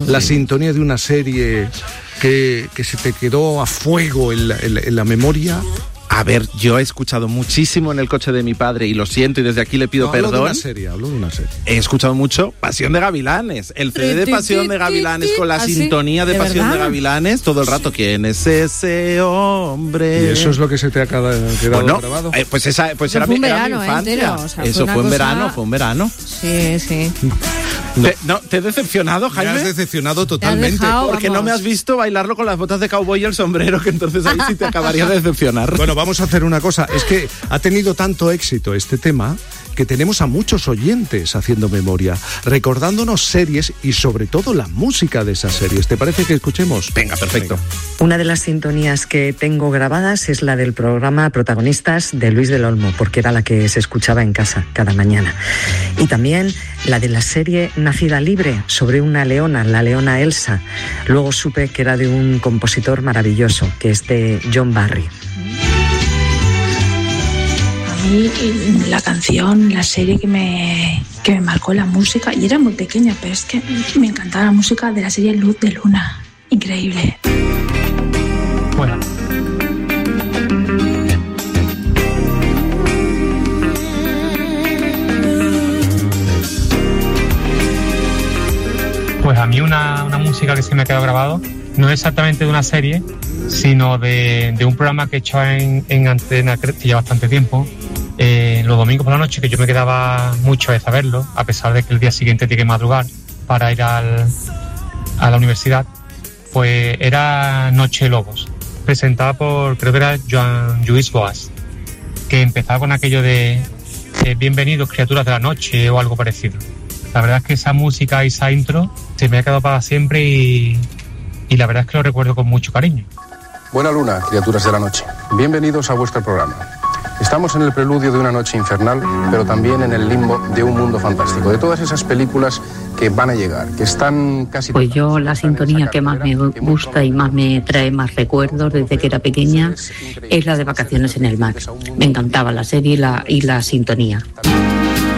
la sintonía de una serie que se te quedó a fuego en la memoria. A ver, yo he escuchado muchísimo en el coche de mi padre y lo siento y desde aquí le pido perdón. Hablo de una serie. He escuchado mucho Pasión de Gavilanes. El CD de Pasión de Gavilanes con la sintonía de Pasión de Gavilanes todo el rato. ¿Quién es ese hombre? ¿Y eso es lo que se te ha quedado grabado? Pues era mi infancia. Eso fue un verano. Sí. ¿Te he decepcionado, Jaime? Me has decepcionado totalmente. Porque no me has visto bailarlo con las botas de cowboy y el sombrero, que entonces ahí sí te acabaría de decepcionar. Bueno, vamos a hacer una cosa. Es que ha tenido tanto éxito este tema que tenemos a muchos oyentes haciendo memoria, recordándonos series y sobre todo la música de esas series. ¿Te parece que escuchemos? Venga, perfecto. Una de las sintonías que tengo grabadas es la del programa Protagonistas de Luis del Olmo, porque era la que se escuchaba en casa cada mañana. Y también la de la serie Nacida Libre, sobre una leona, la leona Elsa. Luego supe que era de un compositor maravilloso, que es de John Barry. Y la canción, la serie que me marcó la música, y era muy pequeña, pero es que me encantaba la música de la serie Luz de Luna. Increíble. Bueno. Pues a mí una música que se me ha quedado grabado, no es exactamente de una serie, sino de un programa que he hecho en Antena que lleva bastante tiempo, los domingos por la noche, que yo me quedaba mucho de saberlo, a pesar de que el día siguiente tenía que madrugar para ir a la universidad. Pues era Noche de Lobos, presentada por, creo que era Joan Lluís Boas, que empezaba con aquello de bienvenidos criaturas de la noche o algo parecido. La verdad es que esa música y esa intro se me ha quedado para siempre y la verdad es que lo recuerdo con mucho cariño. Buena luna, criaturas de la noche. Bienvenidos a vuestro programa. Estamos en el preludio de una noche infernal, pero también en el limbo de un mundo fantástico, de todas esas películas que van a llegar, que están casi... Pues yo la sintonía que más me gusta y más me trae más recuerdos desde que era pequeña es la de Vacaciones en el Mar. Me encantaba la serie y la sintonía.